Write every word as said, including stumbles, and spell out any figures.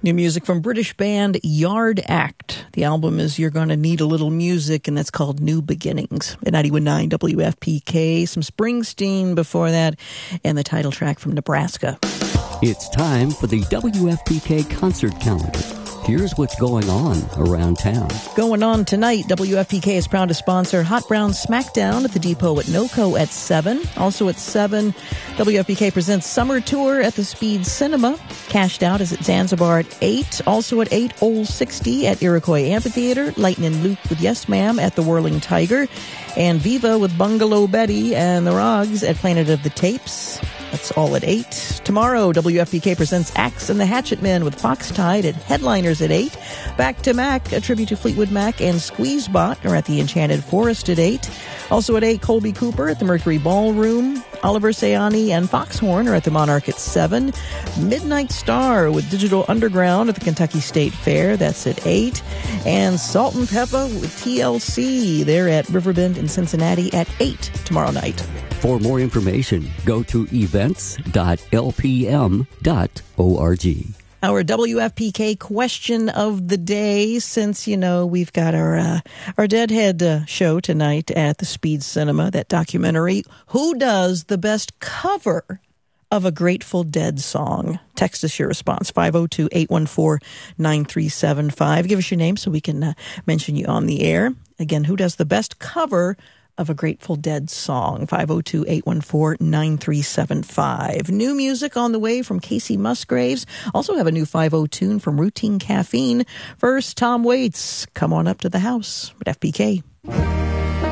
New music from British band Yard Act. The album is You're Gonna Need a Little Music, and that's called New Beginnings. At ninety-one point nine W F P K, some Springsteen before that, and the title track from Nebraska. It's time for the W F P K concert calendar. Here's what's going on around town. Going on tonight, W F P K is proud to sponsor Hot Brown Smackdown at the Depot at NOCO at seven. Also at seven, W F P K presents Summer Tour at the Speed Cinema. Cashed Out is at Zanzibar at eight. Also at eight, Old sixty at Iroquois Amphitheater. Lightning Luke with Yes Ma'am at the Whirling Tiger. And Viva with Bungalow Betty and the Rogs at Planet of the Tapes. That's all at eight. Tomorrow, W F P K presents Axe and the Hatchet Men with Foxtide at Headliners at eight. Back to Mac, a tribute to Fleetwood Mac and Squeezebot are at the Enchanted Forest at eight. Also at eight, Colby Cooper at the Mercury Ballroom. Oliver Sayani and Foxhorn are at the Monarch at seven. Midnight Star with Digital Underground at the Kentucky State Fair. That's at eight. And Salt and Pepper with T L C. They're at Riverbend in Cincinnati at eight tomorrow night. For more information, go to events dot l p m dot org. Our W F P K question of the day, since, you know, we've got our uh, our Deadhead uh, show tonight at the Speed Cinema, that documentary. Who does the best cover of a Grateful Dead song? Text us your response, five oh two, eight one four, nine three seven five. Give us your name so we can uh, mention you on the air. Again, who does the best cover of a Grateful Dead song? five oh two, eight one four, nine three seven five. New music on the way from Casey Musgraves. Also have a new five oh tune from Routine Caffeine. First, Tom Waits, Come On Up to the House with F P K.